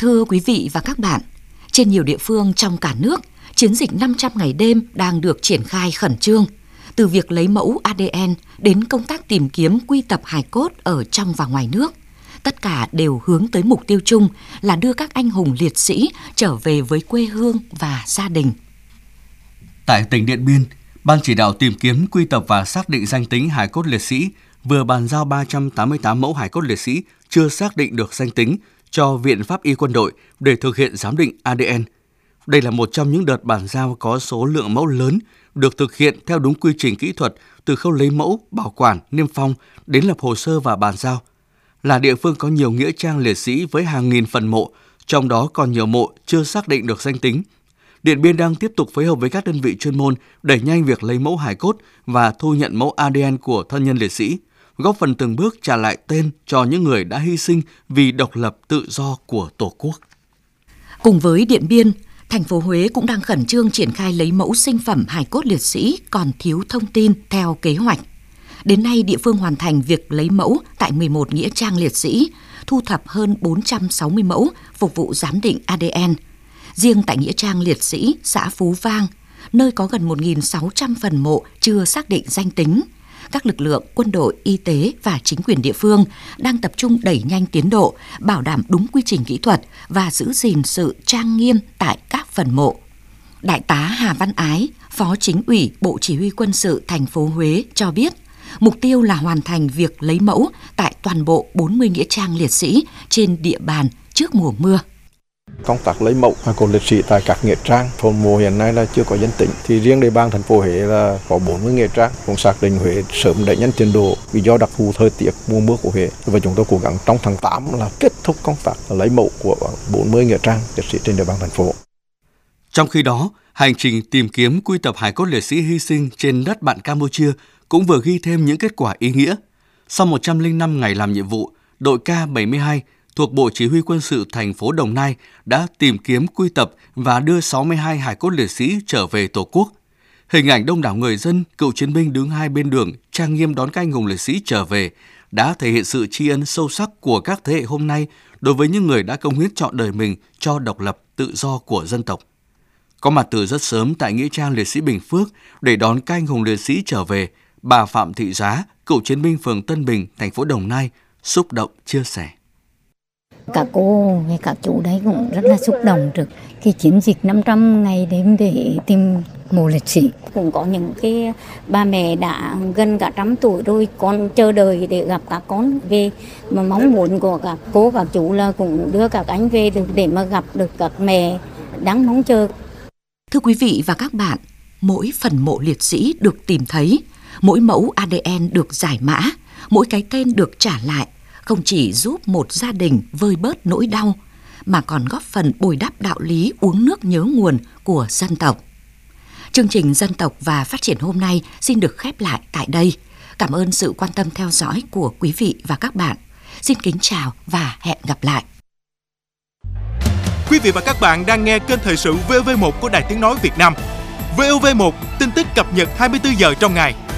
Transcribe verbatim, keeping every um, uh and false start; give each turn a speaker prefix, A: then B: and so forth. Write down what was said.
A: Thưa quý vị và các bạn, trên nhiều địa phương trong cả nước, chiến dịch năm trăm ngày đêm đang được triển khai khẩn trương. Từ việc lấy mẫu a đê en đến công tác tìm kiếm quy tập hài cốt ở trong và ngoài nước, tất cả đều hướng tới mục tiêu chung là đưa các anh hùng liệt sĩ trở về với quê hương và gia đình.
B: Tại tỉnh Điện Biên, Ban chỉ đạo tìm kiếm, quy tập và xác định danh tính hài cốt liệt sĩ vừa bàn giao ba trăm tám mươi tám mẫu hài cốt liệt sĩ chưa xác định được danh tính cho Viện Pháp y Quân đội để thực hiện giám định a đê en. Đây là một trong những đợt bàn giao có số lượng mẫu lớn, được thực hiện theo đúng quy trình kỹ thuật từ khâu lấy mẫu, bảo quản, niêm phong đến lập hồ sơ và bàn giao. Là địa phương có nhiều nghĩa trang liệt sĩ với hàng nghìn phần mộ, trong đó còn nhiều mộ chưa xác định được danh tính. Điện Biên đang tiếp tục phối hợp với các đơn vị chuyên môn đẩy nhanh việc lấy mẫu hài cốt và thu nhận mẫu a đê en của thân nhân liệt sĩ, góp phần từng bước trả lại tên cho những người đã hy sinh vì độc lập tự do của Tổ quốc.
A: Cùng với Điện Biên, thành phố Huế cũng đang khẩn trương triển khai lấy mẫu sinh phẩm hài cốt liệt sĩ còn thiếu thông tin theo kế hoạch. Đến nay, địa phương hoàn thành việc lấy mẫu tại mười một nghĩa trang liệt sĩ, thu thập hơn bốn trăm sáu mươi mẫu phục vụ giám định a đê en. Riêng tại nghĩa trang liệt sĩ xã Phú Vang, nơi có gần một nghìn sáu trăm phần mộ chưa xác định danh tính, các lực lượng quân đội, y tế và chính quyền địa phương đang tập trung đẩy nhanh tiến độ, bảo đảm đúng quy trình kỹ thuật và giữ gìn sự trang nghiêm tại các phần mộ. Đại tá Hà Văn Ái, Phó Chính ủy Bộ Chỉ huy Quân sự thành phố Huế cho biết, mục tiêu là hoàn thành việc lấy mẫu tại toàn bộ bốn mươi nghĩa trang liệt sĩ trên địa bàn trước mùa mưa.
C: Công tác lấy mẫu hài cốt liệt sĩ tại các nghĩa trang phần mộ hiện nay là chưa có danh tính, thì riêng địa bàn thành phố Huế là có bốn mươi nghĩa trang, cũng xác định Huế sớm đẩy nhanh tiến độ vì do đặc thù thời tiết mùa mưa của Huế, và chúng tôi cố gắng trong tháng tám là kết thúc công tác lấy mẫu của bốn mươi nghĩa trang liệt sĩ trên địa bàn thành phố.
B: Trong khi đó, hành trình tìm kiếm quy tập hài cốt liệt sĩ hy sinh trên đất bạn Campuchia cũng vừa ghi thêm những kết quả ý nghĩa. Sau một trăm lẻ năm ngày làm nhiệm vụ, đội K bảy mươi hai thuộc Bộ Chỉ huy Quân sự thành phố Đồng Nai đã tìm kiếm, quy tập và đưa sáu mươi hai hài cốt liệt sĩ trở về Tổ quốc. Hình ảnh đông đảo người dân, cựu chiến binh đứng hai bên đường trang nghiêm đón các anh hùng liệt sĩ trở về đã thể hiện sự tri ân sâu sắc của các thế hệ hôm nay đối với những người đã cống hiến trọn đời mình cho độc lập, tự do của dân tộc. Có mặt từ rất sớm tại nghĩa trang liệt sĩ Bình Phước để đón các anh hùng liệt sĩ trở về, bà Phạm Thị Giá, cựu chiến binh phường Tân Bình, thành phố Đồng Nai, xúc động chia sẻ.
D: Các cô và các chú đấy cũng rất là xúc động trước cái chiến dịch năm trăm ngày đêm để tìm mộ liệt sĩ. Cũng có những cái bà mẹ đã gần cả trăm tuổi rồi, con chờ đợi để gặp các con về, mà mong muốn của các cô các chú là cũng đưa các anh về được để mà gặp được các mẹ đáng mong chờ.
A: Thưa quý vị và các bạn, mỗi phần mộ liệt sĩ được tìm thấy, mỗi mẫu a đê en được giải mã, mỗi cái tên được trả lại, không chỉ giúp một gia đình vơi bớt nỗi đau, mà còn góp phần bồi đắp đạo lý uống nước nhớ nguồn của dân tộc. Chương trình Dân tộc và Phát triển hôm nay xin được khép lại tại đây. Cảm ơn sự quan tâm theo dõi của quý vị và các bạn. Xin kính chào và hẹn gặp lại.
E: Quý vị và các bạn đang nghe kênh thời sự vê o vê một của Đài Tiếng nói Việt Nam. vê o vê một, tin tức cập nhật hai mươi tư giờ trong ngày.